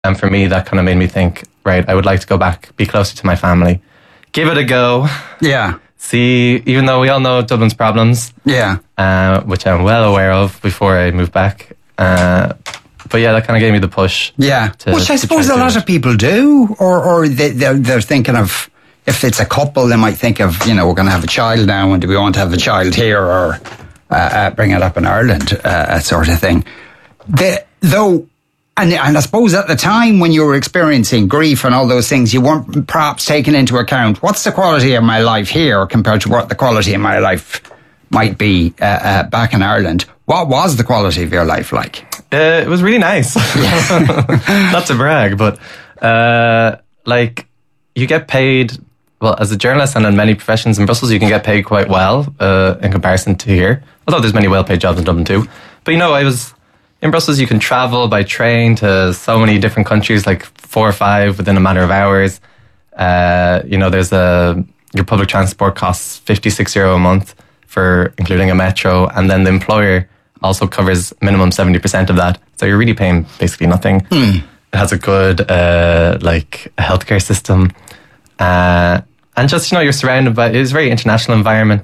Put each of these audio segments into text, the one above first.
And for me, that kind of made me think, right, I would like to go back, be closer to my family, give it a go. Yeah. See, even though we all know Dublin's problems, which I'm well aware of before I moved back. But yeah, that kind of gave me the push. Yeah. Which I suppose a lot of people do, or they're thinking of, if it's a couple, they might think of, we're going to have a child now, and do we want to have a child here, or bring it up in Ireland, sort of thing. And I suppose at the time when you were experiencing grief and all those things, you weren't perhaps taking into account what's the quality of my life here compared to what the quality of my life might be back in Ireland. What was the quality of your life like? It was really nice. Not to brag, but you get paid, well, as a journalist and in many professions in Brussels, you can get paid quite well in comparison to here. Although there's many well-paid jobs in Dublin too. But in Brussels, you can travel by train to so many different countries, like 4 or 5 within a matter of hours. Your public transport costs €56 a month for including a metro, and then the employer also covers minimum 70% of that. So you're really paying basically nothing. It has a good healthcare system, and just you're surrounded by, it's a very international environment.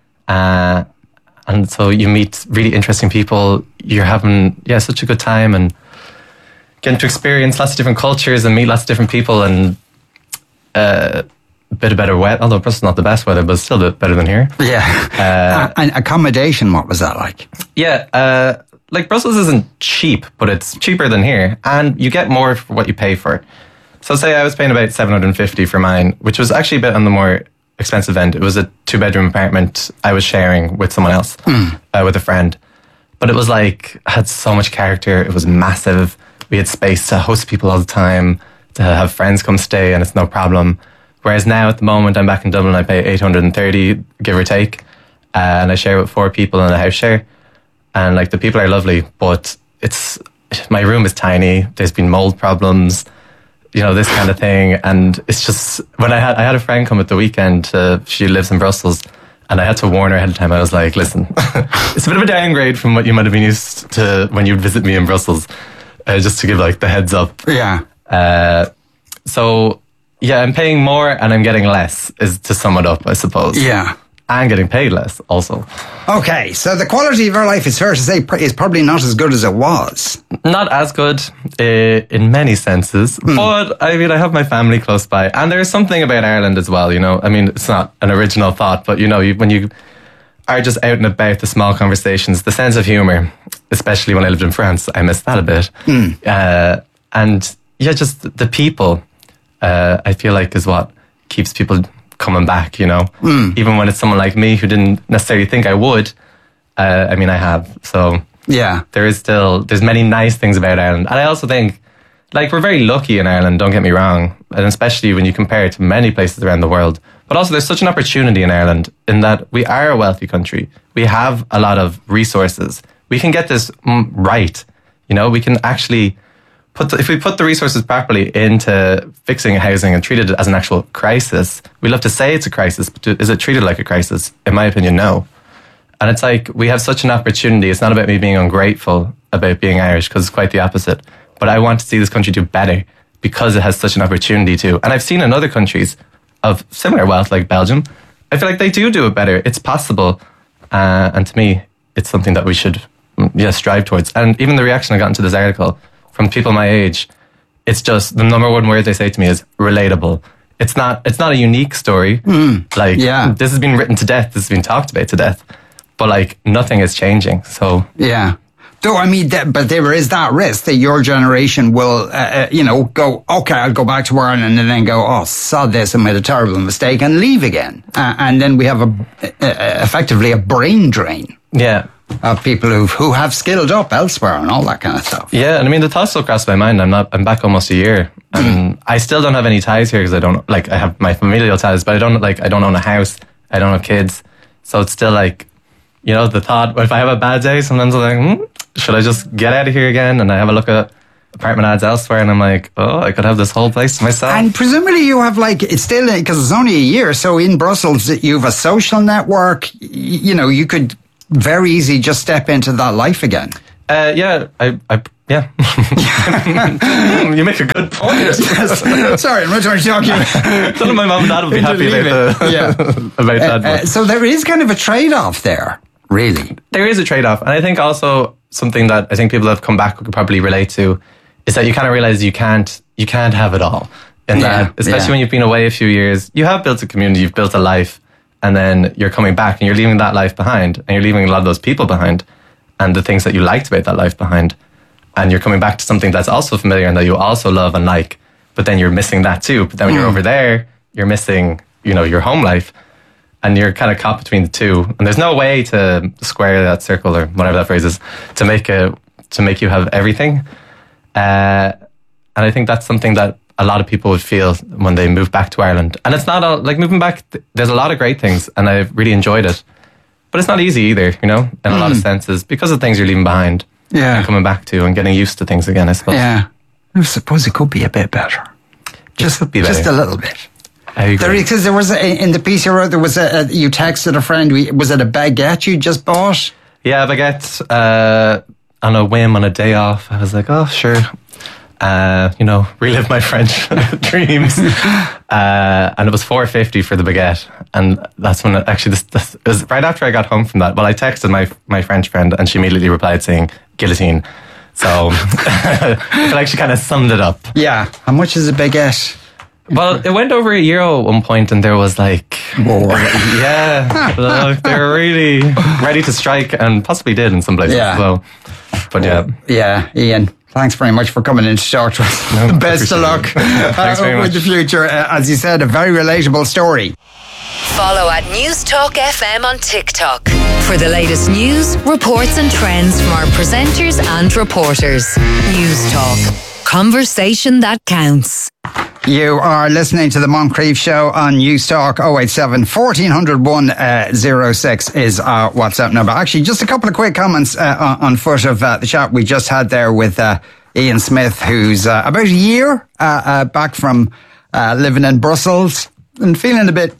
And so you meet really interesting people. You're having, such a good time and getting to experience lots of different cultures and meet lots of different people, and a bit of better weather. Although Brussels is not the best weather, but still a bit better than here. Yeah. And accommodation, what was that like? Yeah. Brussels isn't cheap, but it's cheaper than here. And you get more for what you pay for. So say I was paying about $750 for mine, which was actually a bit on the more expensive end. It was a 2-bedroom apartment I was sharing with someone else, with a friend. But it was had so much character. It was massive. We had space to host people all the time, to have friends come stay, and it's no problem. Whereas now at the moment, I'm back in Dublin, I pay $830, give or take. And I share with 4 people in a house share. And the people are lovely, but my room is tiny. There's been mold problems, this kind of thing. And it's just, when I had a friend come at the weekend, she lives in Brussels, and I had to warn her ahead of time. I was like, listen, it's a bit of a downgrade from what you might have been used to when you'd visit me in Brussels, just to give the heads up. Yeah. So yeah, I'm paying more and I'm getting less, is to sum it up, I suppose. Yeah. And getting paid less also. Okay, so the quality of our life, is fair to say, is probably not as good as it was. Not as good in many senses, but I have my family close by, and there's something about Ireland as well, it's not an original thought, but when you are just out and about, the small conversations, the sense of humour, especially when I lived in France, I missed that a bit. And just the people, I feel is what keeps people coming back, even when it's someone like me who didn't necessarily think I would. I have. So yeah, there's many nice things about Ireland. And I also think we're very lucky in Ireland, don't get me wrong, and especially when you compare it to many places around the world. But also there's such an opportunity in Ireland in that we are a wealthy country. We have a lot of resources. We can get this right. We can actually if we put the resources properly into fixing housing and treat it as an actual crisis. We love to say it's a crisis, but is it treated like a crisis? In my opinion, no. And it's we have such an opportunity. It's not about me being ungrateful about being Irish, because it's quite the opposite. But I want to see this country do better because it has such an opportunity to. And I've seen in other countries of similar wealth, like Belgium, I feel they do it better. It's possible. And to me, it's something that we should strive towards. And even the reaction I got into this article from people my age, it's just the number one word they say to me is relatable. It's not a unique story. This has been written to death. This has been talked about to death. But nothing is changing. So yeah. Though, but there is that risk that your generation will, go, okay, I'll go back to Ireland, and then go, oh, sod this, I made a terrible mistake, and leave again. And then we have effectively a brain drain. Yeah. Of people who have skilled up elsewhere and all that kind of stuff. Yeah, and the thought still crossed my mind. I'm back almost a year, and I still don't have any ties here because I don't I have my familial ties, but I don't own a house. I don't have kids, so it's still the thought. If I have a bad day, sometimes I'm should I just get out of here again? And I have a look at apartment ads elsewhere, and I'm I could have this whole place to myself. And presumably you have it's still, because it's only a year, so in Brussels you have a social network. You could very easy just step into that life again. Yeah, yeah. You make a good point. Sorry, I'm not trying to talk you. None of my mum and dad would be happy about that. But So there is kind of a trade-off there, really. there is a trade-off. And I think also something that I think people that have come back could probably relate to is that you kind of realize you can't have it all. In that, especially when you've been away a few years, you have built a community, you've built a life, and then you're coming back and you're leaving that life behind, and you're leaving a lot of those people behind, and the things that you liked about that life behind. And you're coming back to something that's also familiar and that you also love and like, but then you're missing that too. But then when you're over there, you're missing, your home life, and you're kind of caught between the two. And there's no way to square that circle, or whatever that phrase is, to make you have everything. And I think that's something that a lot of people would feel when they move back to Ireland. And it's not all, like, moving back, there's a lot of great things, and I've really enjoyed it. But it's not easy either, in a lot of senses, because of things you're leaving behind. Yeah. And coming back to and getting used to things again, I suppose. Yeah. I suppose it could be a bit better. Just a little bit. I agree. Because there was, in the piece you wrote, there was you texted a friend, was it a baguette you just bought? Yeah, a baguette on a whim, on a day off. I was like, oh, sure. Relive my French dreams. And it was $4.50 for the baguette. And that's when it was right after I got home from that. Well, I texted my French friend, and she immediately replied saying guillotine. So I feel like she kind of summed it up. Yeah. How much is a baguette? Well, it went over €1 at one point, and there was like, more. Yeah, look, they were really ready to strike, and possibly did in some places as well. But yeah. Yeah, Ian. Thanks very much for coming in to talk to us. No, Best of luck with the future. As you said, a very relatable story. Follow at News Talk FM on TikTok for the latest news, reports and trends from our presenters and reporters. News Talk. Conversation that counts. You are listening to the Moncrief Show on News Talk. 087 1400 106 is our WhatsApp number. Actually, just a couple of quick comments on foot of the chat we just had there with Ian Smith, who's about a year back from living in Brussels and feeling a bit,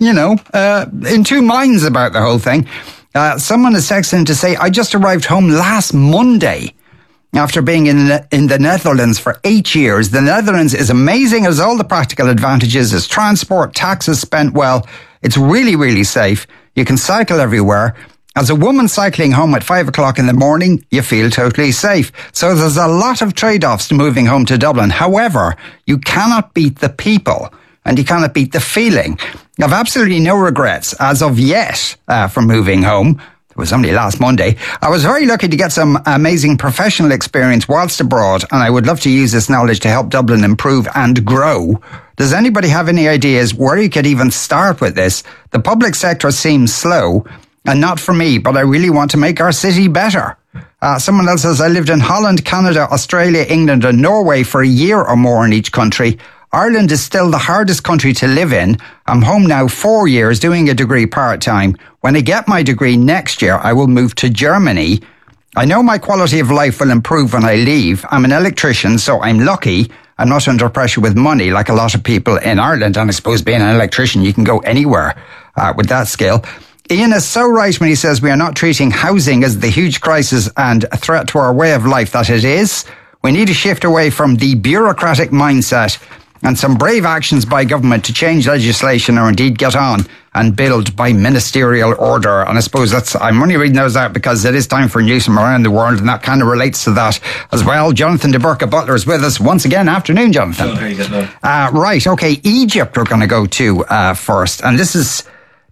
in two minds about the whole thing. Someone is texting to say, I just arrived home last Monday. After being in the Netherlands for 8 years. The Netherlands is amazing, has all the practical advantages, as transport, taxes spent well. It's really, really safe. You can cycle everywhere. As a woman cycling home at 5 o'clock in the morning, you feel totally safe. So there's a lot of trade-offs to moving home to Dublin. However, you cannot beat the people, and you cannot beat the feeling. I've absolutely no regrets as of yet from moving home. It was only last Monday. I was very lucky to get some amazing professional experience whilst abroad, and I would love to use this knowledge to help Dublin improve and grow. Does anybody have any ideas where you could even start with this? The public sector seems slow, and not for me, but I really want to make our city better. Someone else says, I lived in Holland, Canada, Australia, England and Norway for a year or more in each country. Ireland is still the hardest country to live in. I'm home now 4 years doing a degree part-time. When I get my degree next year, I will move to Germany. I know my quality of life will improve when I leave. I'm an electrician, so I'm lucky. I'm not under pressure with money like a lot of people in Ireland. And I suppose being an electrician, you can go anywhere with that skill. Ian is so right when he says we are not treating housing as the huge crisis and a threat to our way of life that it is. We need to shift away from the bureaucratic mindset and some brave actions by government to change legislation or indeed get on and build by ministerial order. And I suppose I'm only reading those out because it is time for news from around the world, and that kind of relates to that as well. Jonathan de Burka Butler is with us once again. Afternoon, Jonathan. How are you getting on? Right, okay, Egypt we're going to go to first. And this is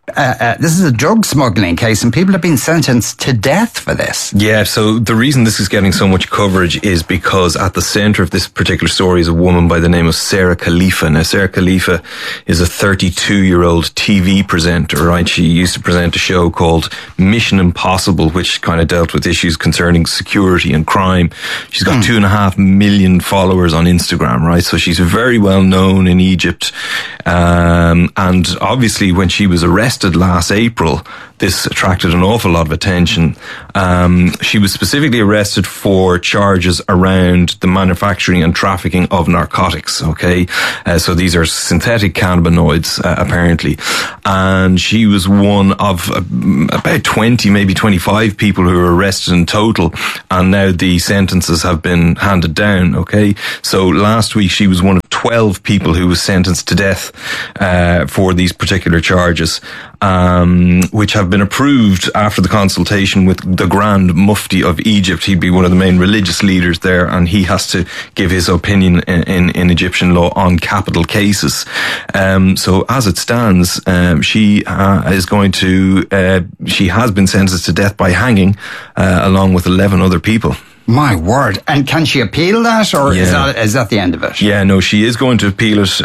a drug smuggling case, and people have been sentenced to death for this. Yeah, so the reason this is getting so much coverage is because at the centre of this particular story is a woman by the name of Sarah Khalifa. Now, Sarah Khalifa is a 32-year-old TV presenter, right? She used to present a show called Mission Impossible, which kind of dealt with issues concerning security and crime. She's got 2.5 million followers on Instagram, right? So she's very well known in Egypt. And obviously when she was arrested arrested last April, this attracted an awful lot of attention. She was specifically arrested for charges around the manufacturing and trafficking of narcotics, okay? So these are synthetic cannabinoids, apparently. And she was one of about 20, maybe 25 people who were arrested in total. And now the sentences have been handed down, okay? So last week she was one of 12 people who was sentenced to death for these particular charges, which have been approved after the consultation with the Grand Mufti of Egypt. He'd be one of the main religious leaders there, and he has to give his opinion in Egyptian law on capital cases. So as it stands, she has been sentenced to death by hanging, along with 11 other people. My word. And can she appeal that, or is that the end of it? Yeah, no, she is going to appeal it.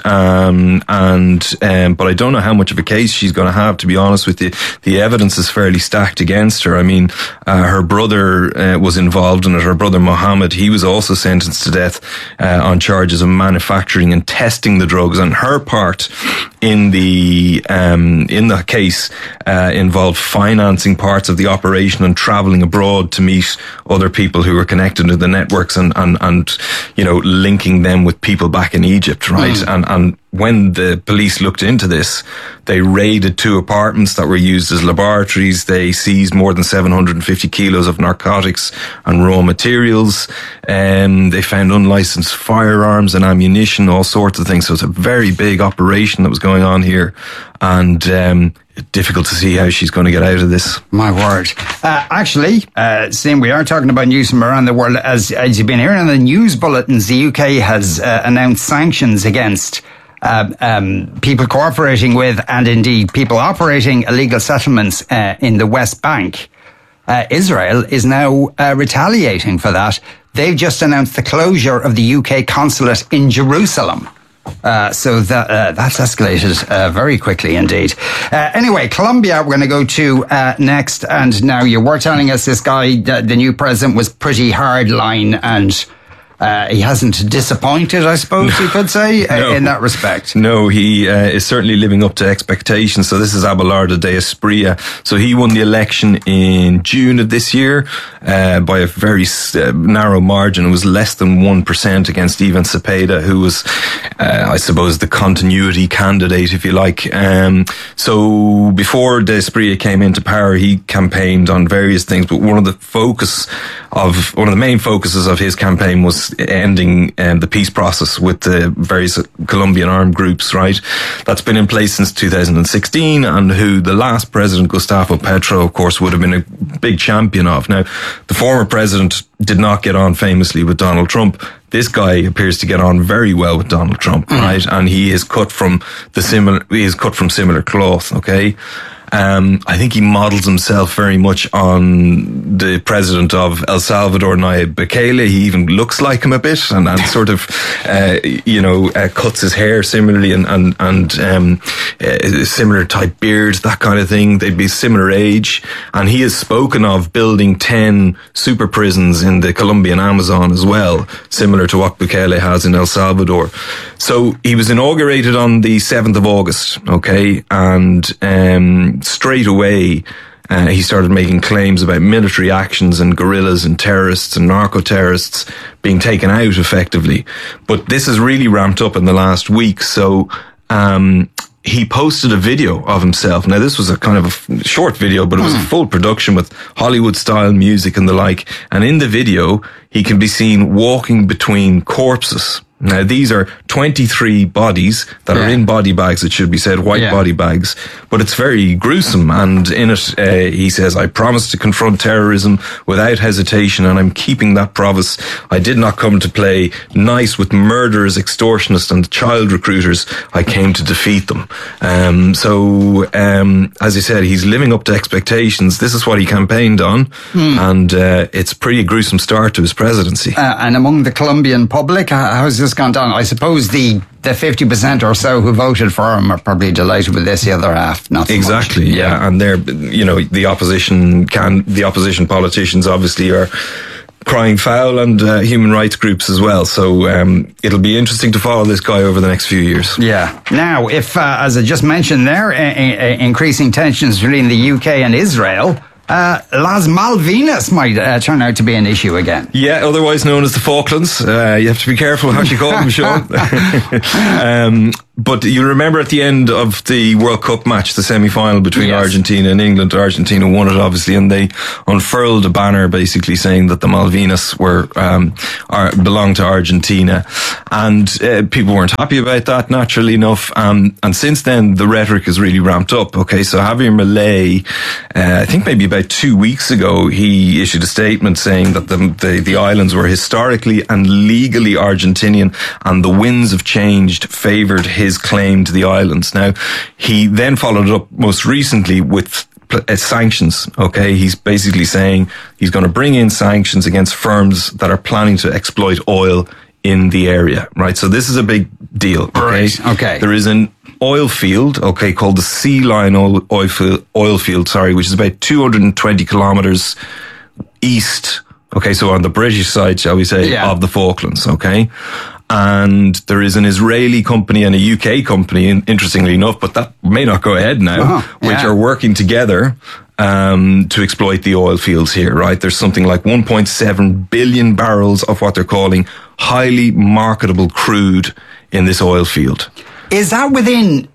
But I don't know how much of a case she's going to have, to be honest with you. The evidence is fairly stacked against her. I mean, her brother was involved in it. Her brother Mohammed, he was also sentenced to death on charges of manufacturing and testing the drugs. And her part in the case involved financing parts of the operation and travelling abroad to meet other people who were connected to the networks and you know, linking them with people back in Egypt, right? And when the police looked into this, they raided 2 apartments that were used as laboratories. They seized more than 750 kilos of narcotics and raw materials. They found unlicensed firearms and ammunition, all sorts of things. So it's a very big operation that was going on here. And difficult to see how she's going to get out of this. My word. Actually, seeing we are talking about news from around the world, as you've been hearing in the news bulletins, the UK has announced sanctions against people cooperating with, and indeed people operating illegal settlements in the West Bank. Israel is now retaliating for that. They've just announced the closure of the UK consulate in Jerusalem. So that's escalated very quickly indeed. Anyway, Colombia we're going to go to next. And now you were telling us this guy, the new president, was pretty hardline, and he hasn't disappointed, I suppose you could say, in that respect. No, he is certainly living up to expectations. So this is Abelardo de Espriella. So he won the election in June of this year by a very narrow margin. It was less than 1% against Ivan Cepeda, who was, I suppose, the continuity candidate, if you like. So before de Espriella came into power, he campaigned on various things, but one of the main focuses of his campaign was ending the peace process with the various Colombian armed groups, right? That's been in place since 2016, and who the last president, Gustavo Petro, of course, would have been a big champion of. Now, the former president did not get on famously with Donald Trump. This guy appears to get on very well with Donald Trump, right? And he is cut from similar cloth, okay? I think he models himself very much on the president of El Salvador, Nayib Bukele. He even looks like him a bit, and sort of, cuts his hair similarly, and similar type beard, that kind of thing. They'd be similar age, and he has spoken of building 10 super prisons in the Colombian Amazon as well, similar to what Bukele has in El Salvador. So he was inaugurated on the 7th of August, okay, and straight away, he started making claims about military actions and guerrillas and terrorists and narco-terrorists being taken out effectively. But this has really ramped up in the last week. So, he posted a video of himself. Now, this was a kind of a short video, but it was a full production with Hollywood-style music and the like. And in the video, he can be seen walking between corpses. Now, these are 23 bodies that are in body bags, it should be said, white body bags, but it's very gruesome. And in it, he says, "I promise to confront terrorism without hesitation, and I'm keeping that promise. I did not come to play nice with murderers, extortionists, and child recruiters. I came to defeat them." As I said, he's living up to expectations. This is what he campaigned on, and it's a pretty gruesome start to his presidency. And among the Colombian public, how's this gone down? I suppose the 50% or so who voted for him are probably delighted with this. The other half, not so exactly. much. Yeah, and they're, the opposition politicians obviously are crying foul, and human rights groups as well. So it'll be interesting to follow this guy over the next few years. Yeah. Now, if, as I just mentioned there, increasing tensions between the UK and Israel, Las Malvinas might turn out to be an issue again. Yeah, otherwise known as the Falklands. You have to be careful how you call them, Sean. But you remember at the end of the World Cup match, the semi-final between Argentina and England, Argentina won it obviously, and they unfurled a banner basically saying that the Malvinas belonged to Argentina, and people weren't happy about that, naturally enough. And since then, the rhetoric has really ramped up. Okay, so Javier Milei, I think maybe about 2 weeks ago, he issued a statement saying that the islands were historically and legally Argentinian, and the winds of change favoured his claim to the islands. Now, he then followed it up most recently with sanctions. Okay, he's basically saying he's going to bring in sanctions against firms that are planning to exploit oil in the area. Right, so this is a big deal. Okay, right. Okay. There is an oil field, okay, called the Sea Lion oil field, which is about 220 kilometers east. Okay, so on the British side, shall we say, of the Falklands. Okay. And there is an Israeli company and a UK company, interestingly enough, but that may not go ahead now, which are working together to exploit the oil fields here, right? There's something like 1.7 billion barrels of what they're calling highly marketable crude in this oil field. Is that within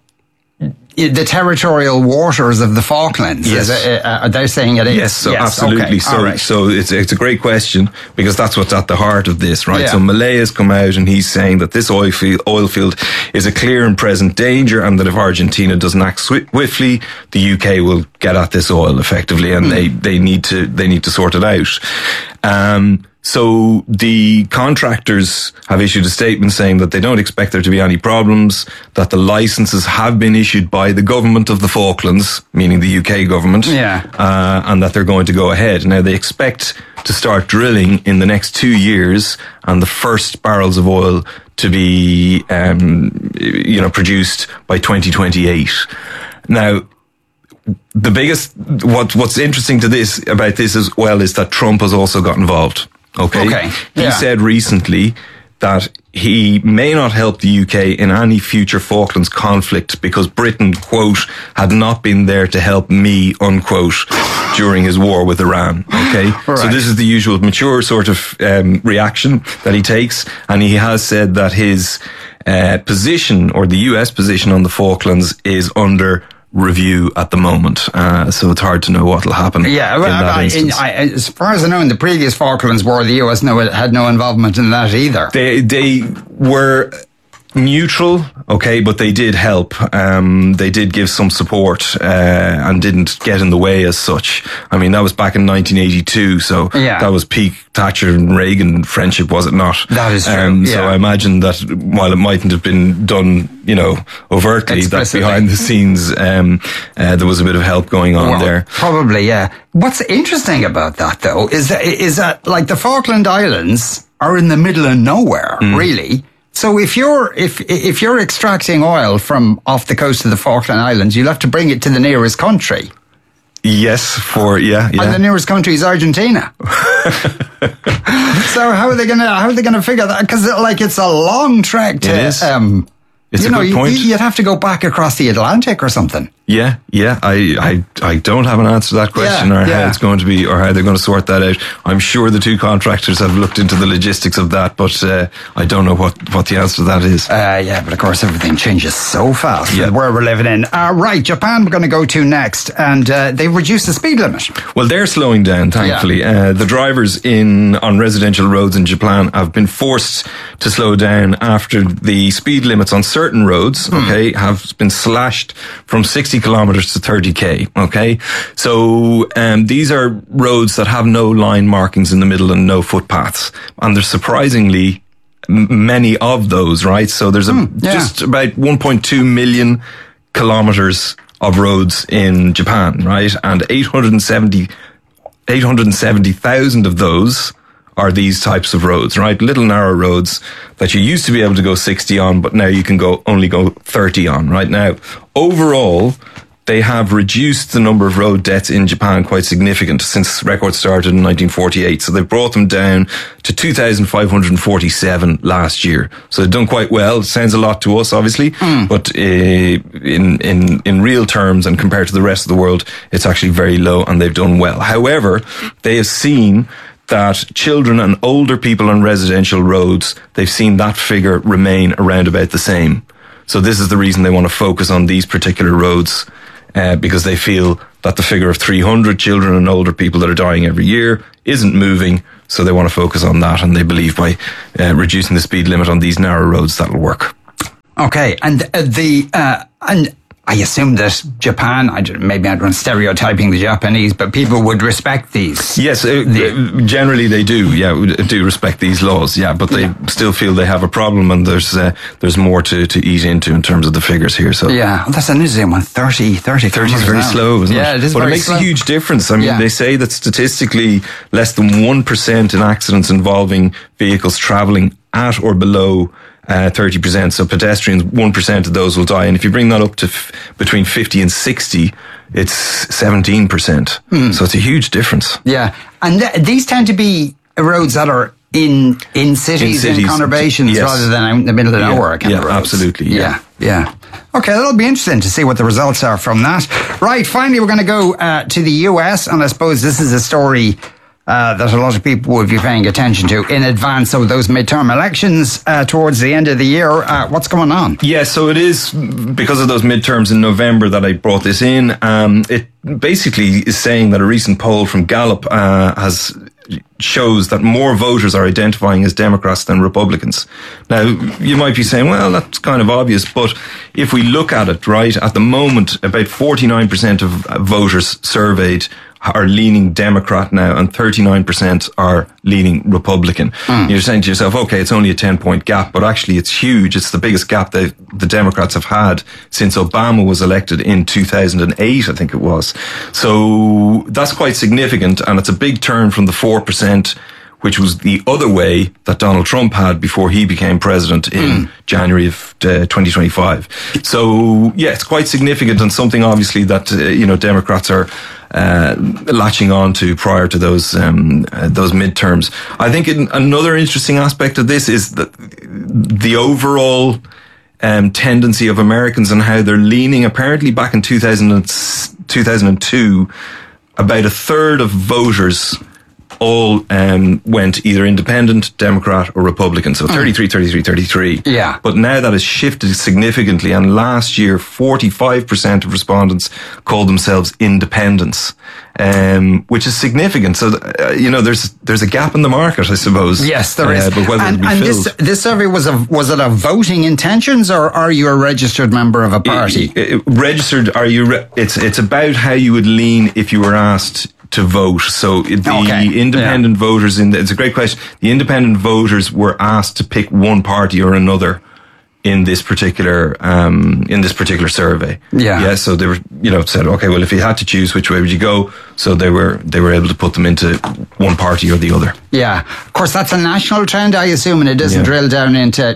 the territorial waters of the Falklands? Yes. Are they saying it is? Yes, absolutely. Okay. So it's a great question, because that's what's at the heart of this, right? Yeah. So Milei has come out and he's saying that this oil field is a clear and present danger, and that if Argentina doesn't act swiftly, the UK will get at this oil effectively, and they need to sort it out. So the contractors have issued a statement saying that they don't expect there to be any problems, that the licenses have been issued by the government of the Falklands, meaning the UK government, and that they're going to go ahead. Now, they expect to start drilling in the next 2 years, and the first barrels of oil to be, produced by 2028. Now, the biggest, what's interesting about this as well is that Trump has also got involved. Okay. He said recently that he may not help the UK in any future Falklands conflict because Britain, quote, had not been there to help me, unquote, during his war with Iran. Okay. Right. So this is the usual mature sort of reaction that he takes. And he has said that his position, or the US position on the Falklands, is under review at the moment, so it's hard to know what will happen. Yeah, well, as far as I know, in the previous Falklands War, the US had no involvement in that either. They were neutral, okay, but they did help. They did give some support and didn't get in the way as such. I mean, that was back in 1982, so that was peak Thatcher and Reagan friendship, was it not? That is true. So I imagine that while it mightn't have been done, overtly, that behind the scenes, there was a bit of help going on there. Probably, yeah. What's interesting about that, though, is that like the Falkland Islands are in the middle of nowhere, really. So if you're extracting oil from off the coast of the Falkland Islands, you'll have to bring it to the nearest country. Yes, and the nearest country is Argentina. So how are they gonna figure that? Because it's a long trek to. It is. It's a good point. You'd have to go back across the Atlantic or something. Yeah. I don't have an answer to that question, or how it's going to be, or how they're going to sort that out. I'm sure the two contractors have looked into the logistics of that, but I don't know what the answer to that is. But of course everything changes so fast where we're living in. Right, Japan we're going to go to next, and they've reduced the speed limit. Well, they're slowing down, thankfully. The drivers on residential roads in Japan have been forced to slow down after the speed limits on certain roads, have been slashed from 60 kilometers to 30k. Okay. So, these are roads that have no line markings in the middle and no footpaths. And there's surprisingly many of those, right? So there's just about 1.2 million kilometers of roads in Japan, right? And 870,000 of those are these types of roads, right? Little narrow roads that you used to be able to go 60 on, but now you can only go 30 on right now. Overall, they have reduced the number of road deaths in Japan quite significant since records started in 1948. So they've brought them down to 2,547 last year. So they've done quite well. It sounds a lot to us, obviously, but in real terms and compared to the rest of the world, it's actually very low, and they've done well. However, they have seen that children and older people on residential roads, they've seen that figure remain around about the same. So this is the reason they want to focus on these particular roads, because they feel that the figure of 300 children and older people that are dying every year isn't moving. So they want to focus on that, and they believe by reducing the speed limit on these narrow roads, that'll work. Okay, and and I assume that Japan, maybe I'm stereotyping the Japanese, but people would respect these. Yes, generally they do. Yeah, do respect these laws. Yeah, but they still feel they have a problem, and there's more to eat into in terms of the figures here. So yeah, that's an interesting one. 30 is very slow, isn't it? Yeah, it is. But it makes a huge difference. I mean, they say that statistically, less than 1% in accidents involving vehicles travelling at or below 30%. So pedestrians, 1% of those will die. And if you bring that up to between 50 and 60, it's 17%. So it's a huge difference. Yeah. And these tend to be roads that are in cities, in conurbations, rather than out in the middle of nowhere kind of roads. Absolutely. Yeah. Okay, that'll be interesting to see what the results are from that. Right, finally, we're going to go to the US, and I suppose this is a story that a lot of people will be paying attention to in advance of those midterm elections towards the end of the year. What's going on? Yeah, so it is because of those midterms in November that I brought this in. It basically is saying that a recent poll from Gallup shows that more voters are identifying as Democrats than Republicans. Now, you might be saying, well, that's kind of obvious, but if we look at it, right, at the moment, about 49% of voters surveyed are leaning Democrat now, and 39% are leaning Republican. You're saying to yourself, okay, it's only a 10-point gap, but actually it's huge. It's the biggest gap that the Democrats have had since Obama was elected in 2008, I think it was. So that's quite significant, and it's a big turn from the 4%, which was the other way that Donald Trump had before he became president in January of 2025. So, yeah, it's quite significant, and something obviously that, Democrats are latching on to prior to those midterms. I think another interesting aspect of this is that the overall tendency of Americans and how they're leaning. Apparently back in 2002, about a third of voters all went either independent, Democrat, or Republican. So 33. Yeah. But now that has shifted significantly, and last year 45% of respondents called themselves independents, which is significant. So there's a gap in the market, I suppose. Yes, there is. But whether it'll be filled. This survey was it a voting intentions, or are you a registered member of a party? Registered? Are you? It's about how you would lean if you were asked to vote. So the independent voters it's a great question. The independent voters were asked to pick one party or another in this particular survey. Yeah. So they were, said, okay, well, if you had to choose, which way would you go? So they were able to put them into one party or the other. Yeah. Of course, that's a national trend, I assume, and it doesn't drill down into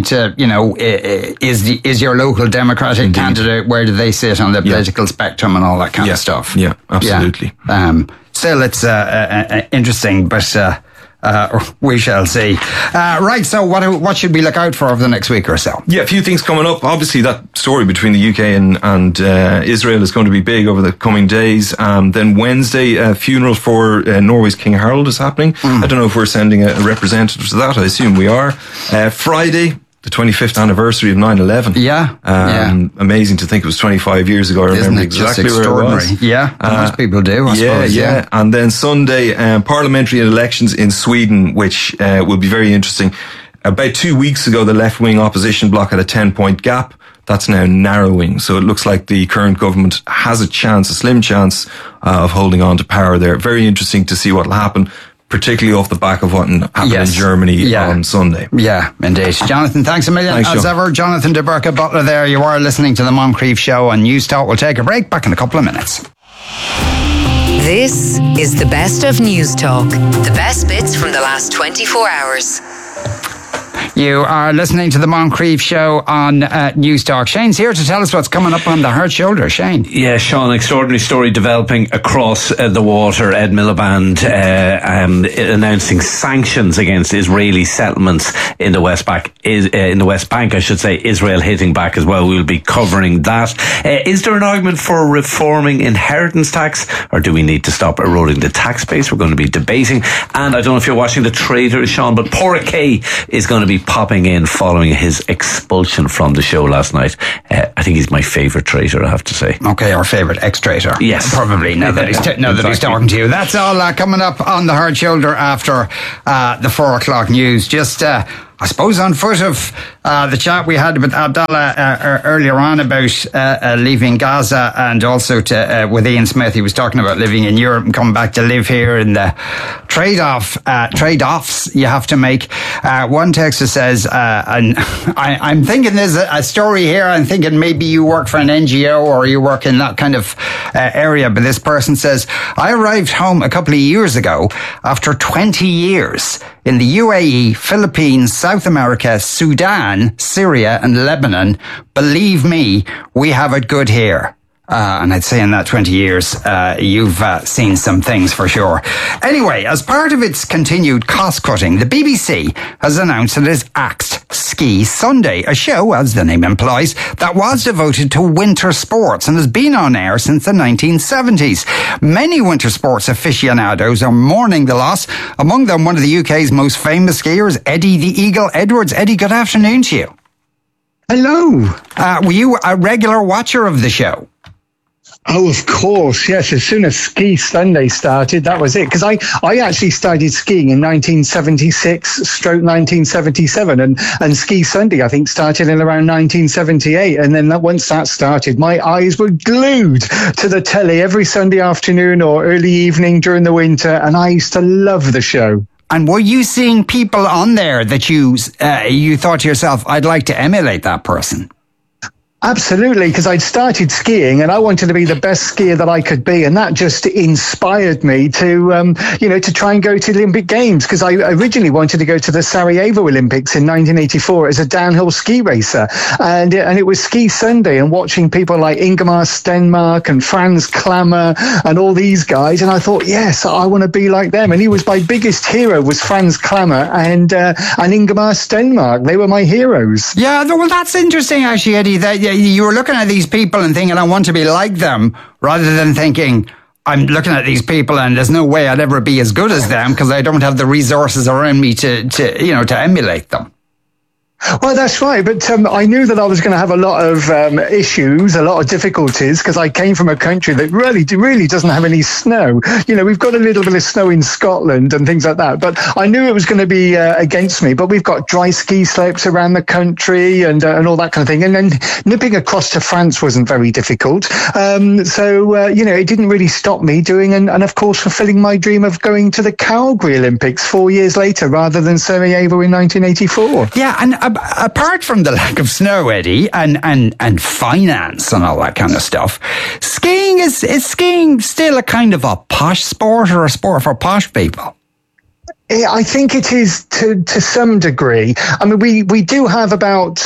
is your local Democratic candidate, where do they sit on the political spectrum and all that kind of stuff. Yeah, absolutely. Still, it's interesting, but we shall see. Right, so what should we look out for over the next week or so? Yeah, a few things coming up. Obviously, that story between the UK and Israel is going to be big over the coming days. Then Wednesday, a funeral for Norway's King Harald is happening. I don't know if we're sending a representative to that. I assume we are. Friday, the 25th anniversary of 9/11. Yeah. Amazing to think it was 25 years ago. I remember exactly where it was. Yeah, most people do, I suppose. Yeah. And then Sunday, parliamentary elections in Sweden, which will be very interesting. About 2 weeks ago, the left-wing opposition bloc had a 10-point gap. That's now narrowing. So it looks like the current government has a slim chance of holding on to power there. Very interesting to see what will happen, particularly off the back of what happened in Germany on Sunday. Yeah, indeed. Jonathan, thanks a million. Thanks, as ever, Jonathan de Burke Butler there. You are listening to the Moncrief Show on News Talk. We'll take a break. Back in a couple of minutes. This is the best of News Talk. The best bits from the last 24 hours. You are listening to the Moncrief Show on News Talk. Shane's here to tell us what's coming up on the Hard Shoulder. Shane. Yeah, Sean, extraordinary story developing across the water. Ed Miliband announcing sanctions against Israeli settlements in the West Bank. I should say, Israel hitting back as well. We'll be covering that. Is there an argument for reforming inheritance tax, or do we need to stop eroding the tax base? We're going to be debating. And I don't know if you're watching The Traitors, Sean, but Porrick Kay is going to be popping in following his expulsion from the show last night. I think he's my favourite traitor, I have to say. Okay, our favourite ex-traitor. Yes. Probably, now that he's talking to you. That's all coming up on the Hard Shoulder after the 4 o'clock news. Just, I suppose, on foot of the chat we had with Abdallah earlier on about leaving Gaza, and also with Ian Smith. He was talking about living in Europe and coming back to live here, and the trade-offs you have to make. One texter says, and I'm thinking there's a story here. I'm thinking maybe you work for an NGO or you work in that kind of area. But this person says, I arrived home a couple of years ago after 20 years in the UAE, Philippines, South America, Sudan, Syria and Lebanon. Believe me, we have it good here. And I'd say in that 20 years, you've seen some things for sure. Anyway, as part of its continued cost cutting, the BBC has announced that it has axed Ski Sunday, a show, as the name implies, that was devoted to winter sports and has been on air since the 1970s. Many winter sports aficionados are mourning the loss. Among them, one of the UK's most famous skiers, Eddie the Eagle Edwards. Eddie, good afternoon to you. Hello. Were you a regular watcher of the show? Oh, of course, yes. As soon as Ski Sunday started, that was it. Because I actually started skiing in 1976/1977, and Ski Sunday, I think, started in around 1978. And then once that started, my eyes were glued to the telly every Sunday afternoon or early evening during the winter, and I used to love the show. And were you seeing people on there that you thought to yourself, I'd like to emulate that person? Absolutely, because I'd started skiing and I wanted to be the best skier that I could be, and that just inspired me to, to try and go to the Olympic Games, because I originally wanted to go to the Sarajevo Olympics in 1984 as a downhill ski racer, and it was Ski Sunday and watching people like Ingemar Stenmark and Frans Klammer and all these guys, and I thought, yes, I want to be like them. And he was my biggest hero, was Frans Klammer and Ingemar Stenmark. They were my heroes. Yeah, well, that's interesting, actually, Eddie, that you were looking at these people and thinking, I want to be like them, rather than thinking, I'm looking at these people and there's no way I'd ever be as good as them because I don't have the resources around me to emulate them. Well, that's right. But I knew that I was going to have a lot of issues, a lot of difficulties, because I came from a country that really doesn't have any snow. We've got a little bit of snow in Scotland and things like that. But I knew it was going to be against me. But we've got dry ski slopes around the country and all that kind of thing. And then nipping across to France wasn't very difficult. It didn't really stop me doing and of course, fulfilling my dream of going to the Calgary Olympics 4 years later rather than Sarajevo in 1984. Yeah, and apart from the lack of snow, Eddie, and finance and all that kind of stuff, skiing is skiing still a kind of a posh sport, or a sport for posh people? I think it is to some degree. I mean, we do have about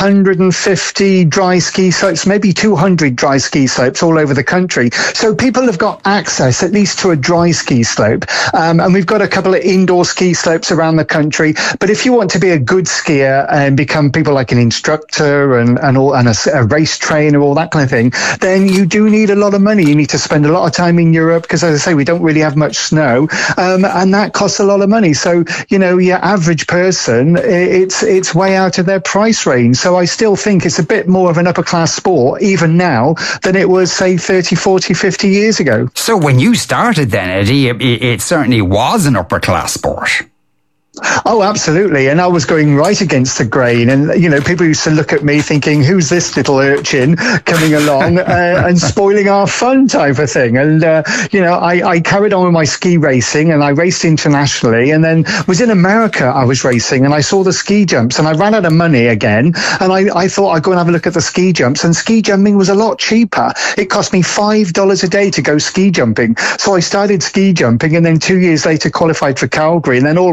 150 dry ski slopes, maybe 200 dry ski slopes all over the country. So people have got access at least to a dry ski slope. And we've got a couple of indoor ski slopes around the country. But if you want to be a good skier and become people like an instructor and a race trainer, all that kind of thing, then you do need a lot of money. You need to spend a lot of time in Europe because, as I say, we don't really have much snow. And that costs a lot of money. So, your average person, it's way out of their price range. So I still think it's a bit more of an upper class sport, even now, than it was, say, 30, 40, 50 years ago. So when you started then, Eddie, it certainly was an upper class sport. Oh, absolutely. And I was going right against the grain. And, people used to look at me thinking, who's this little urchin coming along and spoiling our fun type of thing. And, I carried on with my ski racing and I raced internationally, and then was in America. I was racing and I saw the ski jumps and I ran out of money again. And I thought I'd go and have a look at the ski jumps, and ski jumping was a lot cheaper. It cost me $5 a day to go ski jumping. So I started ski jumping and then 2 years later qualified for Calgary. And then all of a sudden,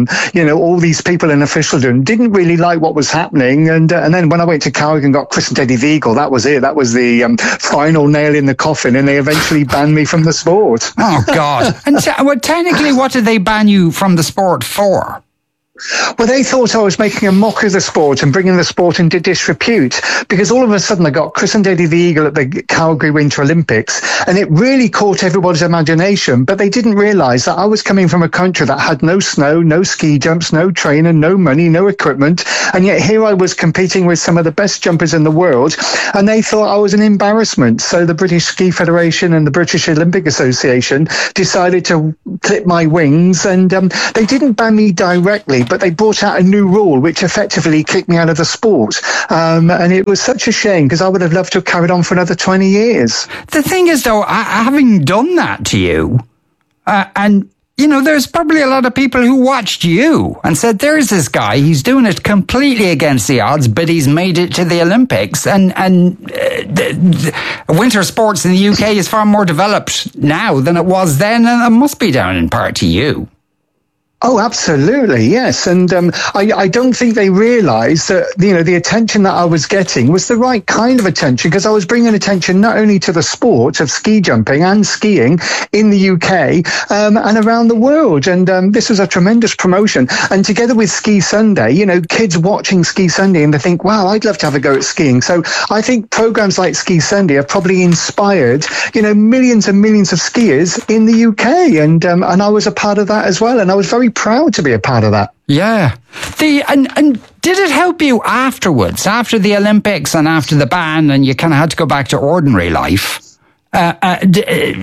and, all these people in officialdom didn't really like what was happening. And then when I went to Calgary and got christened Eddie the Eagle, that was it. That was the final nail in the coffin, and they eventually banned me from the sport. Oh, God. And technically, what did they ban you from the sport for? Well, they thought I was making a mock of the sport and bringing the sport into disrepute, because all of a sudden I got christened Eddie the Eagle at the Calgary Winter Olympics, and it really caught everybody's imagination. But they didn't realise that I was coming from a country that had no snow, no ski jumps, no training, no money, no equipment, and yet here I was competing with some of the best jumpers in the world, and they thought I was an embarrassment. So the British Ski Federation and the British Olympic Association decided to clip my wings, and they didn't ban me directly, but they brought out a new rule which effectively kicked me out of the sport. And it was such a shame, because I would have loved to have carried on for another 20 years. The thing is, though, having done that to you, and, there's probably a lot of people who watched you and said, there's this guy, he's doing it completely against the odds, but he's made it to the Olympics. And winter sports in the UK is far more developed now than it was then, and it must be down in part to you. Oh, absolutely, yes. And I don't think they realised that, the attention that I was getting was the right kind of attention, because I was bringing attention not only to the sport of ski jumping and skiing in the UK and around the world. And this was a tremendous promotion. And together with Ski Sunday, kids watching Ski Sunday and they think, wow, I'd love to have a go at skiing. So I think programs like Ski Sunday have probably inspired, millions and millions of skiers in the UK. And I was a part of that as well. And I was very proud to be a part of that. Yeah. And did it help you afterwards, after the Olympics and after the ban, and you kind of had to go back to ordinary life? There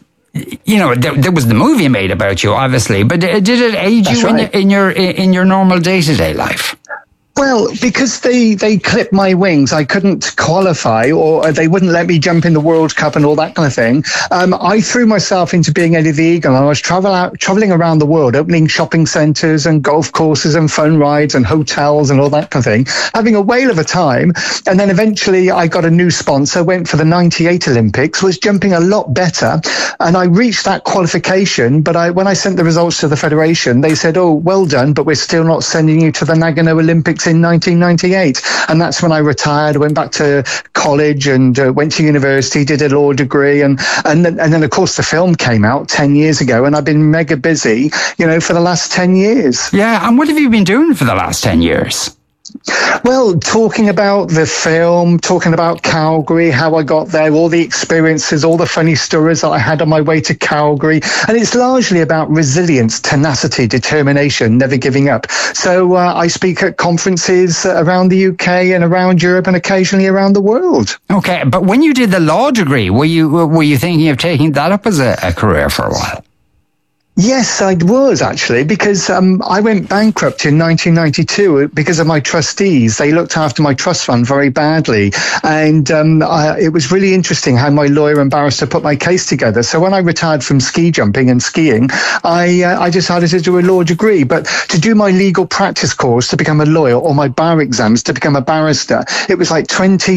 was the movie made about you, obviously, but did it aid you in your normal day-to-day life? Well, because they clipped my wings, I couldn't qualify, or they wouldn't let me jump in the World Cup and all that kind of thing. I threw myself into being Eddie the Eagle, and I was traveling around the world, opening shopping centres and golf courses and fun rides and hotels and all that kind of thing, having a whale of a time. And then eventually I got a new sponsor, went for the 98 Olympics, was jumping a lot better, and I reached that qualification. But when I sent the results to the Federation, they said, oh, well done, but we're still not sending you to the Nagano Olympics in 1998. And that's when I retired, went back to college and went to university, did a law degree, and then of course the film came out 10 years ago, and I've been mega busy, for the last 10 years. Yeah, and what have you been doing for the last 10 years? Well, talking about the film, talking about Calgary, how I got there, all the experiences, all the funny stories that I had on my way to Calgary. And it's largely about resilience, tenacity, determination, never giving up. So I speak at conferences around the UK and around Europe and occasionally around the world. Okay, but when you did the law degree, were you thinking of taking that up as a career for a while? Yes, I was actually, because I went bankrupt in 1992 because of my trustees. They looked after my trust fund very badly. And it was really interesting how my lawyer and barrister put my case together. So when I retired from ski jumping and skiing, I decided to do a law degree. But to do my legal practice course to become a lawyer, or my bar exams to become a barrister, it was like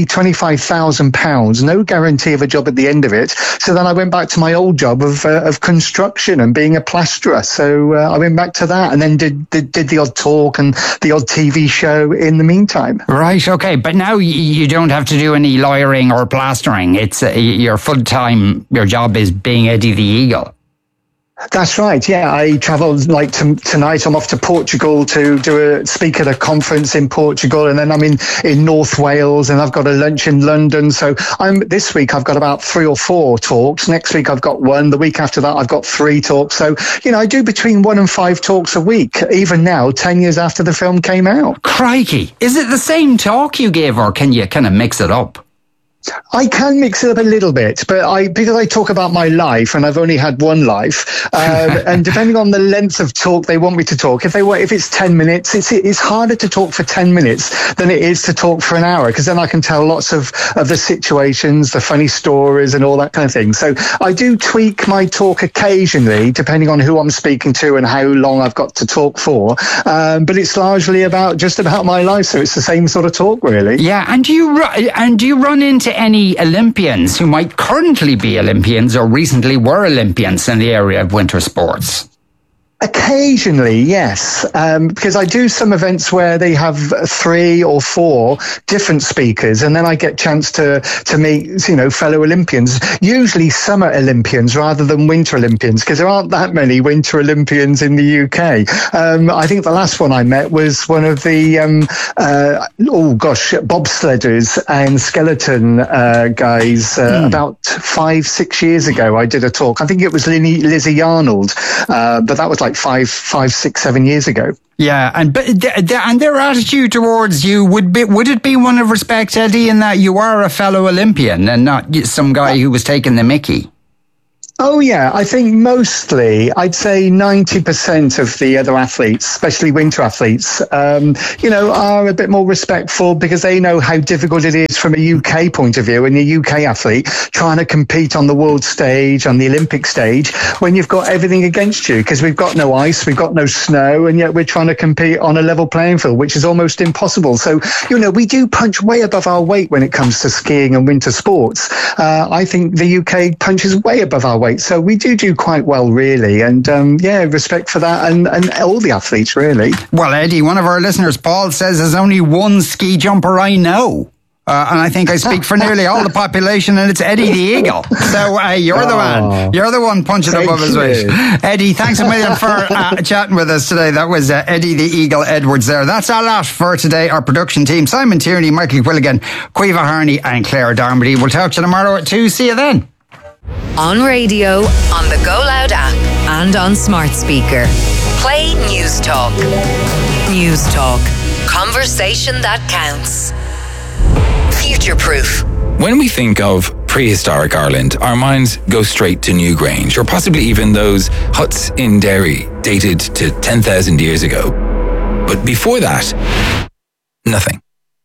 £25,000, no guarantee of a job at the end of it. So then I went back to my old job of construction and being a plasterer. So I went back to that, and then did the odd talk and the odd TV show in the meantime. Right, okay. But now you don't have to do any lawyering or plastering. It's your full-time, your job is being Eddie the Eagle. That's right. Yeah, I travelled tonight. I'm off to Portugal to speak at a conference in Portugal, and then I'm in North Wales, and I've got a lunch in London. So this week I've got about 3 or 4 talks. Next week I've got 1. The week after that I've got 3 talks. So I do between 1 and 5 talks a week, even now, 10 years after the film came out. Crikey! Is it the same talk you gave, or can you kind of mix it up? I can mix it up a little bit, but because I talk about my life, and I've only had one life, and depending on the length of talk they want me to talk, if it's 10 minutes, it's harder to talk for 10 minutes than it is to talk for an hour, because then I can tell lots of the situations, the funny stories, and all that kind of thing. So I do tweak my talk occasionally, depending on who I'm speaking to and how long I've got to talk for. But it's largely just about my life, so it's the same sort of talk, really. Yeah, and do you run into any Olympians who might currently be Olympians or recently were Olympians in the area of winter sports? Occasionally, yes, because I do some events where they have 3 or 4 different speakers, and then I get a chance to meet, fellow Olympians, usually summer Olympians rather than winter Olympians, because there aren't that many winter Olympians in the UK. I think the last one I met was one of the, bobsledders and skeleton guys about 5-6 years ago. I did a talk. I think it was Lizzie Arnold, but that was like 5, 6, 7 years ago. Yeah, and their attitude towards you would it be one of respect, Eddie, in that you are a fellow Olympian and not some guy who was taking the mickey? Oh, yeah. I think mostly, I'd say 90% of the other athletes, especially winter athletes, are a bit more respectful because they know how difficult it is from a UK point of view, and a UK athlete trying to compete on the world stage, on the Olympic stage, when you've got everything against you, because we've got no ice, we've got no snow, and yet we're trying to compete on a level playing field, which is almost impossible. So, we do punch way above our weight when it comes to skiing and winter sports. I think the UK punches way above our weight. So we do quite well, really. And respect for that and all the athletes, really. Well, Eddie, one of our listeners, Paul, says there's only one ski jumper I know. And I think I speak for nearly all the population, and it's Eddie the Eagle. So you're the man. You're the one punching above his weight. Eddie, thanks a million for chatting with us today. That was Eddie the Eagle Edwards there. That's our lot for today. Our production team, Simon Tierney, Michael Quilligan, Caoimhe Harney and Claire Darmody. We'll talk to you tomorrow at 2. See you then. On radio, on the Go Loud app, and on smart speaker. Play News Talk. News Talk. Conversation that counts. Future-proof. When we think of prehistoric Ireland, our minds go straight to Newgrange, or possibly even those huts in Derry dated to 10,000 years ago. But before that, nothing.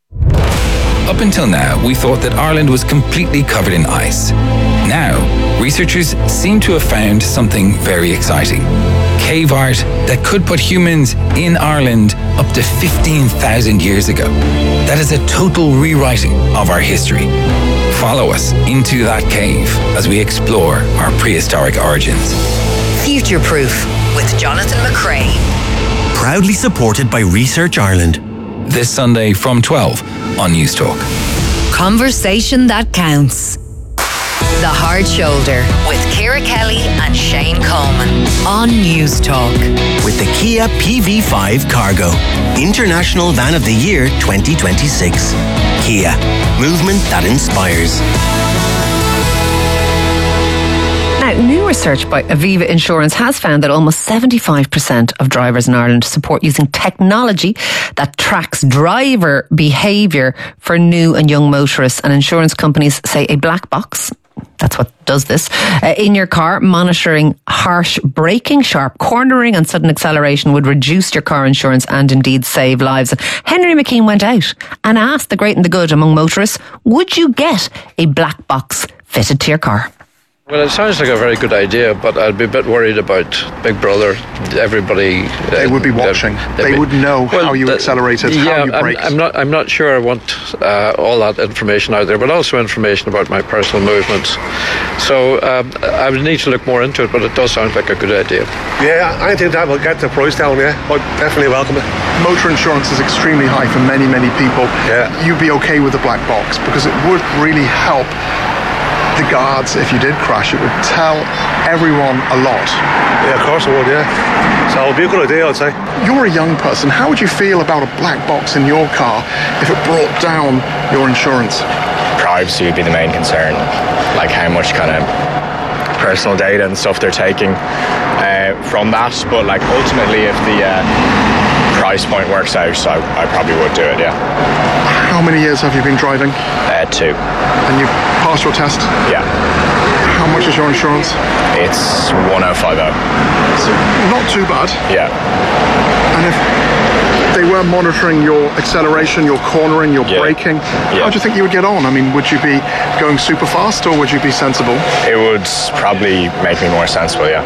Up until now, we thought that Ireland was completely covered in ice. Now, researchers seem to have found something very exciting. Cave art that could put humans in Ireland up to 15,000 years ago. That is a total rewriting of our history. Follow us into that cave as we explore our prehistoric origins. Future-proof with Jonathan McRae. Proudly supported by Research Ireland. This Sunday from 12 on News Talk. Conversation that counts. The Hard Shoulder with Ciara Kelly and Shane Coleman on News Talk. With the Kia PV5 Cargo, International Van of the Year 2026. Kia, movement that inspires. Now, new research by Aviva Insurance has found that almost 75% of drivers in Ireland support using technology that tracks driver behaviour for new and young motorists. And insurance companies say a black box, that's what does this, in your car, monitoring harsh braking, sharp cornering and sudden acceleration would reduce your car insurance and indeed save lives. Henry McKean went out and asked the great and the good among motorists, would you get a black box fitted to your car? Well, it sounds like a very good idea, but I'd be a bit worried about Big Brother. Everybody... They would be watching. They would know how you accelerated, how you braked. I'm not sure I want all that information out there, but also information about my personal movements. So I would need to look more into it, but it does sound like a good idea. Yeah, I think that will get the price down, yeah. I'd definitely welcome it. Motor insurance is extremely high for many, many people. Yeah. You'd be okay with the black box, because it would really help the guards if you did crash. It would tell everyone a lot. Yeah, of course it would, yeah. So it would be a good idea, I'd say. You're a young person. How would you feel about a black box in your car if it brought down your insurance? Privacy would be the main concern, like how much kind of personal data and stuff they're taking from that. But like ultimately, if the price point works out, so I probably would do it, yeah. How many years have you been driving? 2. And you've passed your test? Yeah. How much is your insurance? It's 1,050. So not too bad. Yeah. And if they were monitoring your acceleration, your cornering, your braking, how do you think you would get on? I mean, would you be going super fast or would you be sensible? It would probably make me more sensible, yeah.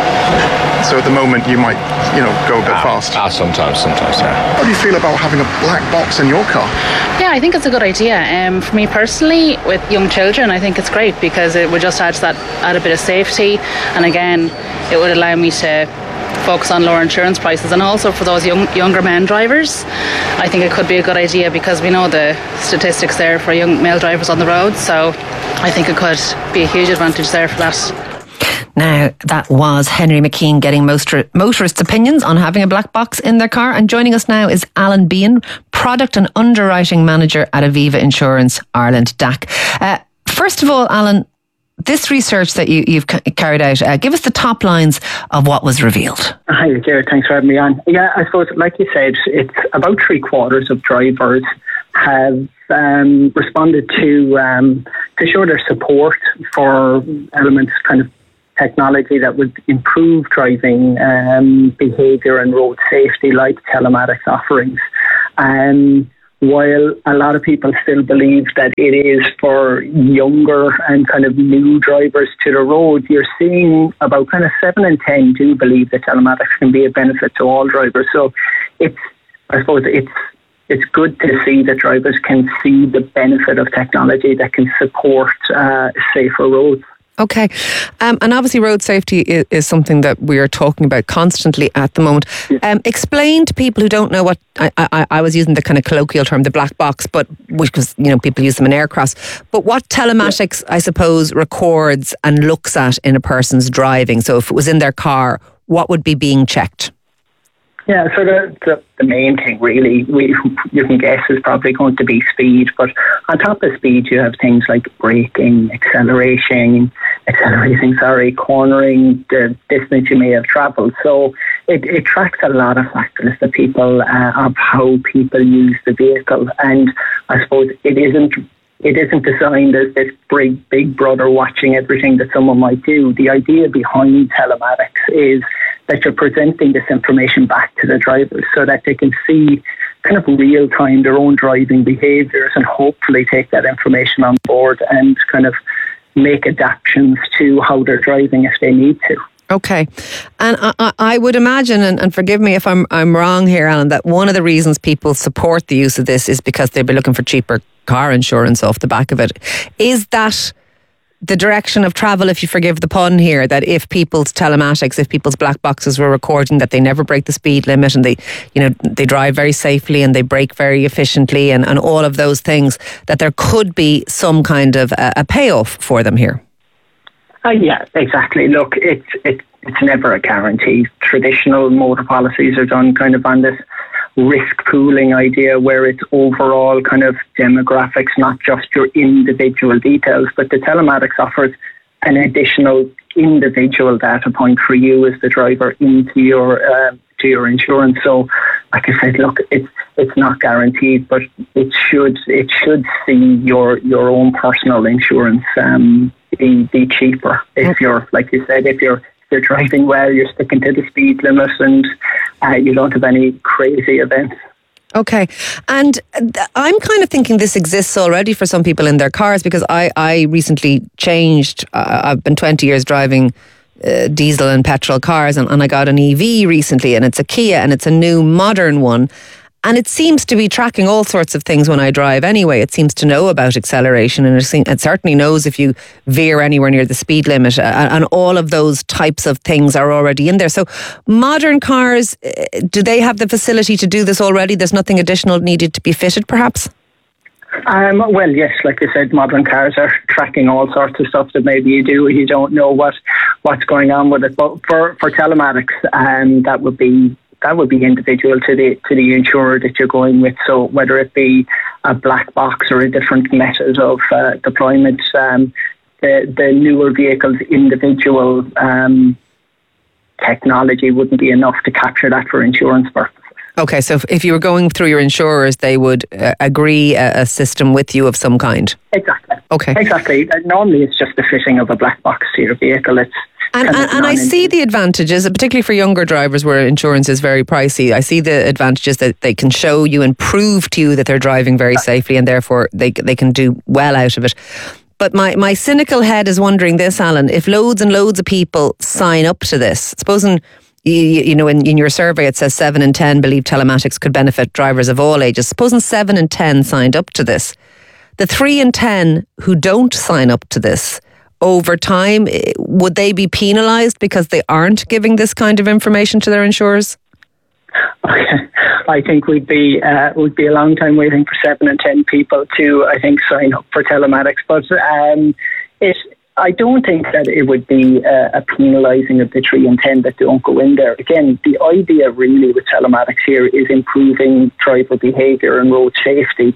So at the moment you might, go a bit fast? Sometimes, yeah. How do you feel about having a black box in your car? Yeah, I think it's a good idea. For me personally, with young children, I think it's great because it would just add a bit of safety, and again, it would allow me to focus on lower insurance prices, and also for those younger men drivers, I think it could be a good idea because we know the statistics there for young male drivers on the road, so I think it could be a huge advantage there for that. Now, that was Henry McKean getting motorists' opinions on having a black box in their car. And joining us now is Alan Bean, Product and Underwriting Manager at Aviva Insurance Ireland, DAC. First of all, Alan, this research that you've carried out, give us the top lines of what was revealed. Hi, Gareth. Thanks for having me on. Yeah, I suppose, like you said, it's about 3/4 of drivers have responded to show their support for elements kind of technology that would improve driving behaviour and road safety, like telematics offerings. While a lot of people still believe that it is for younger and kind of new drivers to the road, you're seeing about kind of 7 in 10 do believe that telematics can be a benefit to all drivers. So I suppose it's good to see that drivers can see the benefit of technology that can support safer roads. Okay. And obviously road safety is something that we are talking about constantly at the moment. Explain to people who don't know what, I was using the kind of colloquial term, the black box, but because, people use them in aircrafts, but what telematics, I suppose, records and looks at in a person's driving. So if it was in their car, what would be being checked? Yeah, so the main thing really you can guess is probably going to be speed, but on top of speed you have things like braking, accelerating, cornering, the distance you may have travelled. So it tracks a lot of factors that people of how people use the vehicle, and I suppose it isn't designed as this big brother watching everything that someone might do. The idea behind telematics is that you're presenting this information back to the drivers so that they can see kind of real time their own driving behaviours and hopefully take that information on board and kind of make adaptations to how they're driving if they need to. Okay. And I would imagine, and forgive me if I'm wrong here, Alan, that one of the reasons people support the use of this is because they'd be looking for cheaper car insurance off the back of it. Is that the direction of travel, if you forgive the pun here, that if people's telematics, if people's black boxes were recording that they never break the speed limit and they drive very safely and they brake very efficiently and all of those things, that there could be some kind of a payoff for them here? Yeah, exactly. Look, it's never a guarantee. Traditional motor policies are done kind of on this risk pooling idea where it's overall kind of demographics, not just your individual details, but the telematics offers an additional individual data point for you as the driver into your insurance. So, like I said, look, it's not guaranteed, but it should see your own personal insurance be cheaper if you're, like you said, if you're driving well, you're sticking to the speed limit and you don't have any crazy events. Okay. And I'm kind of thinking this exists already for some people in their cars because I recently changed. I've been 20 years driving diesel and petrol cars and I got an EV recently and it's a Kia and it's a new modern one. And it seems to be tracking all sorts of things when I drive anyway. It seems to know about acceleration and it certainly knows if you veer anywhere near the speed limit and all of those types of things are already in there. So modern cars, do they have the facility to do this already? There's nothing additional needed to be fitted perhaps? Well, yes, like I said, modern cars are tracking all sorts of stuff that maybe you don't know what's going on with it. But for telematics, that would be individual to the insurer that you're going with. So whether it be a black box or a different method of deployment, the newer vehicles' individual technology wouldn't be enough to capture that for insurance purposes. Okay, so if you were going through your insurers, they would agree a system with you of some kind? Exactly. Okay. Exactly. Normally it's just the fitting of a black box to your vehicle. And I see the advantages, particularly for younger drivers where insurance is very pricey. I see the advantages that they can show you and prove to you that they're driving very safely and therefore they can do well out of it. But my cynical head is wondering this, Alan, if loads and loads of people sign up to this, supposing in your survey it says 7 in 10 believe telematics could benefit drivers of all ages. Supposing 7 in 10 signed up to this, the 3 in 10 who don't sign up to this, over time, would they be penalised because they aren't giving this kind of information to their insurers? I think we'd be a long time waiting for 7 and 10 people to, I think, sign up for telematics. But I don't think that it would be a penalising of the 3 and 10 that don't go in there. Again, the idea really with telematics here is improving driver behaviour and road safety.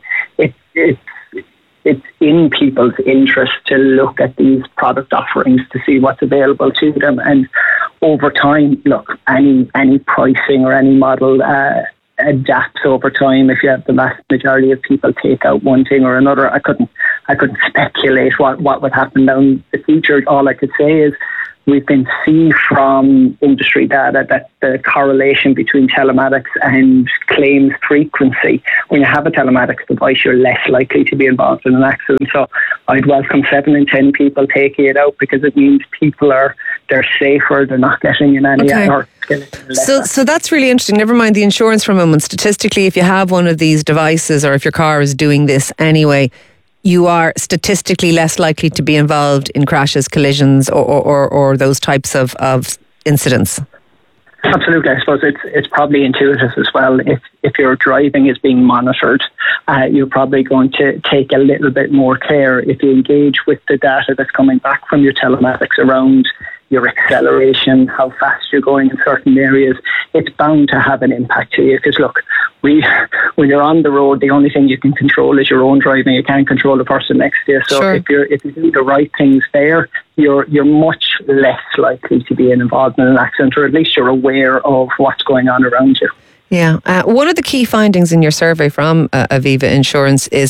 It's in people's interest to look at these product offerings to see what's available to them, and over time, look, any pricing or any model adapts over time. If you have the vast majority of people take out one thing or another, I couldn't speculate what would happen down the future. All I could say is we can see from industry data that the correlation between telematics and claims frequency, when you have a telematics device, you're less likely to be involved in an accident. So I'd welcome 7 and 10 people taking it out, because it means they're safer, they're not getting in any or So that's really interesting. Never mind the insurance for a moment. Statistically, if you have one of these devices, or if your car is doing this anyway, you are statistically less likely to be involved in crashes, collisions, or those types of incidents. Absolutely. I suppose it's probably intuitive as well. If your driving is being monitored, you're probably going to take a little bit more care if you engage with the data that's coming back from your telematics around your acceleration, how fast you're going in certain areas. It's bound to have an impact to you, because look, when you're on the road, the only thing you can control is your own driving. You can't control the person next to you. So sure. if you do the right things there, you're much less likely to be involved in an accident, or at least you're aware of what's going on around you. Yeah. One of the key findings in your survey from Aviva Insurance is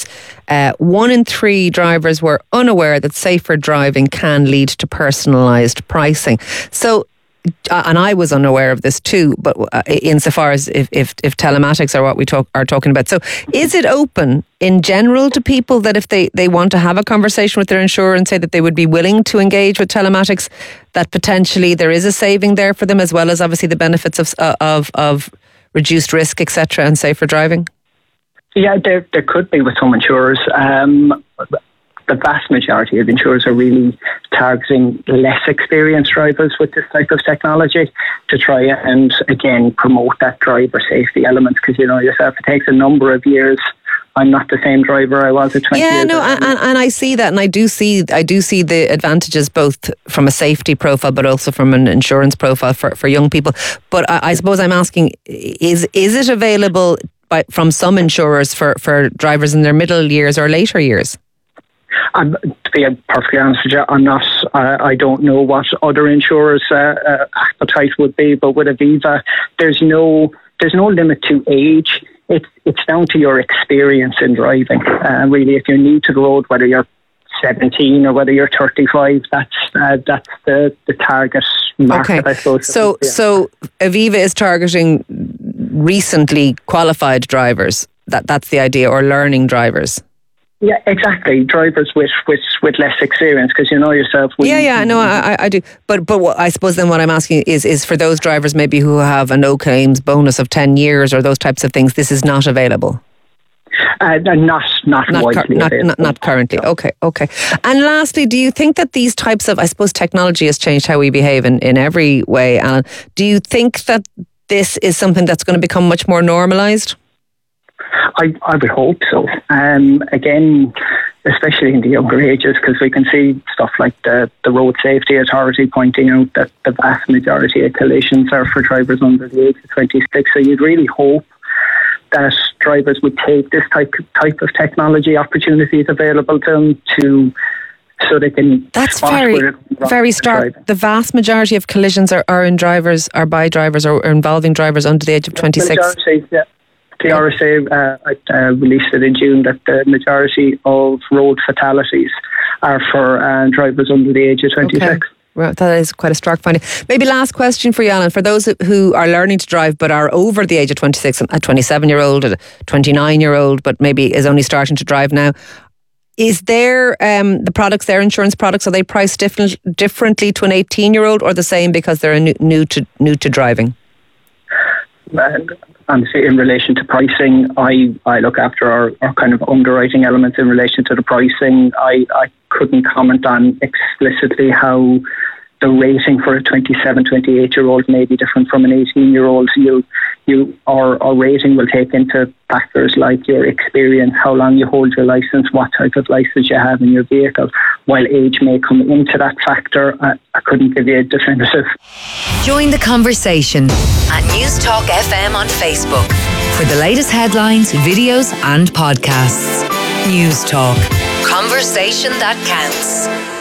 1 in 3 drivers were unaware that safer driving can lead to personalised pricing. So, and I was unaware of this too, but insofar as if telematics are what we are talking about. So is it open in general to people that if they want to have a conversation with their insurer and say that they would be willing to engage with telematics, that potentially there is a saving there for them, as well as obviously the benefits of reduced risk, etc., and safer driving? Yeah, there could be with some insurers. The vast majority of insurers are really targeting less experienced drivers with this type of technology to try and, again, promote that driver safety element, because you know yourself, it takes a number of years. I'm not the same driver I was at 20 years ago. And I see that, and I do see the advantages both from a safety profile but also from an insurance profile for young people. But I suppose I'm asking, is it available from some insurers for drivers in their middle years or later years? To be perfectly honest with you, I'm not. I don't know what other insurers' appetite would be, but with Aviva, there's no limit to age. It's down to your experience in driving. Really, if you're new to the road, whether you're 17 or whether you're 35, that's the target market, okay. I suppose. So Aviva is targeting recently qualified drivers. That's the idea, or learning drivers. Yeah, exactly. Drivers with less experience, because you know yourself. I do. But what, I suppose then what I'm asking is for those drivers maybe who have a no claims bonus of 10 years or those types of things, this is not available. Not widely available. Not currently. Okay. And lastly, do you think that these types of, I suppose technology has changed how we behave in every way, Alan. Do you think that this is something that's going to become much more normalised? I would hope so. Again, especially in the younger ages, because we can see stuff like the Road Safety Authority pointing out that the vast majority of collisions are for drivers under the age of 26. So you'd really hope that drivers would take this type of technology opportunities available to them so they can. That's very stark. The vast majority of collisions are by drivers or involving drivers under the age of 26. Majority, yeah. The RSA released it in June that the majority of road fatalities are for drivers under the age of 26. Okay. Well, that is quite a stark finding. Maybe last question for you, Alan. For those who are learning to drive but are over the age of 26, a 27-year-old, a 29-year-old, but maybe is only starting to drive now, is their insurance products, are they priced differently to an 18-year-old or the same because they're new to driving? And in relation to pricing, I look after our kind of underwriting elements in relation to the pricing. I couldn't comment on explicitly how the rating for a 27, 28-year-old may be different from an 18-year-old. Our rating will take into factors like your experience, how long you hold your license, what type of license you have in your vehicle. While age may come into that factor, I couldn't give you a definitive. Join the conversation at News Talk FM on Facebook for the latest headlines, videos and podcasts. News Talk. Conversation that counts.